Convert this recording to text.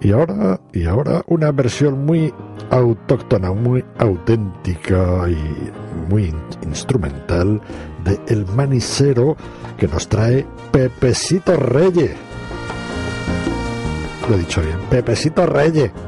Y ahora una versión muy autóctona, muy auténtica y muy instrumental de El Manicero, que nos trae Pepesito Reyes. Lo he dicho bien, Pepesito Reyes.